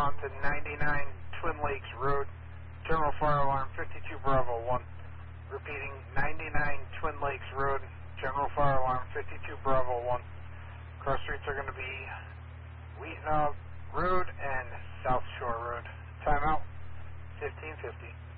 southbound to 99 Twin Lakes Road. General fire alarm 52 Bravo 1. Repeating, 99 Twin Lakes Road. General fire alarm 52 Bravo 1. Cross streets are going to be Wheaton Road and South Shore Road. Timeout 1550.